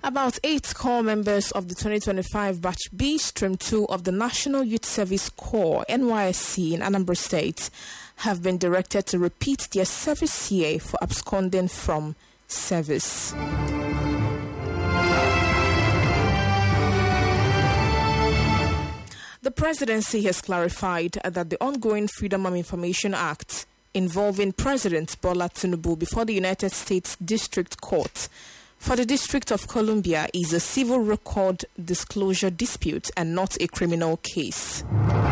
About 8 core members of the 2025 Batch B Stream 2 of the National Youth Service Corps (NYSC) in Anambra State have been directed to repeat their service year for absconding from service. The presidency has clarified that the ongoing Freedom of Information Act involving President Bola Tinubu before the United States District Court for the District of Columbia is a civil record disclosure dispute and not a criminal case.